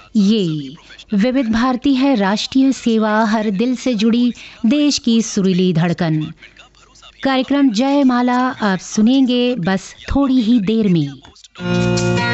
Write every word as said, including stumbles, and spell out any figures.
ये विविध भारती है, राष्ट्रीय सेवा, हर दिल से जुड़ी देश की सुरीली धड़कन। कार्यक्रम जयमाला आप सुनेंगे बस थोड़ी ही देर में।